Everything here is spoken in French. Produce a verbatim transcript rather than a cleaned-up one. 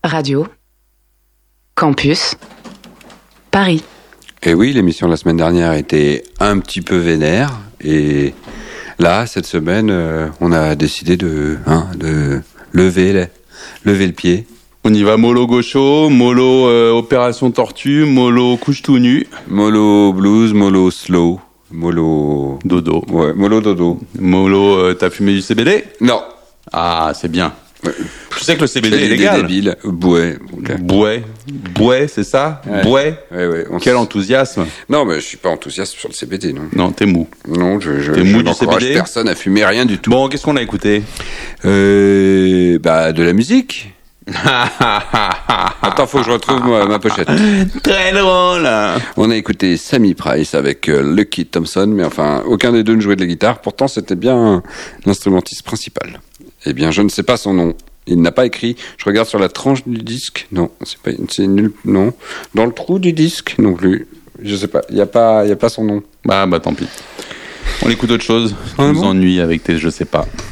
Radio Campus Paris. Et oui, l'émission de la semaine dernière était un petit peu vénère. Et là, cette semaine, euh, on a décidé de, hein, de lever, le, lever le pied. On y va mollo gaucho, mollo euh, opération tortue, mollo couche tout nu. Mollo blues, mollo slow, mollo... Dodo. Ouais, mollo dodo. Mollo, euh, t'as fumé du C B D ? Non. Ah, c'est bien. Ouais. Tu sais que le C B D C'est est légal. débile. Bouet. Okay. Bouet. Bouet, c'est ça ? Ouais. Bouet. Ouais, ouais, Quel s... enthousiasme. Non, mais je suis pas enthousiaste sur le C B D, non. Non, t'es mou. Non, je, je, t'es je mou n'encourage du C B D ? Personne à fumer rien du tout. Bon, qu'est-ce qu'on a écouté ? Euh... Bah, de la musique. Attends, faut que je retrouve ma, ma pochette. Très drôle. On a écouté Sammy Price avec euh, Lucky Thompson, mais enfin, aucun des deux ne jouait de la guitare. Pourtant, c'était bien l'instrumentiste principal. Eh bien, je ne sais pas son nom. Il n'a pas écrit. Je regarde sur la tranche du disque. Non, c'est pas, c'est nul. Non. Dans le trou du disque non plus. Je sais pas. Il y a pas, il y a pas son nom. Bah, bah, tant pis. On écoute autre chose. Tu ah, nous bon ennuies avec tes je sais pas.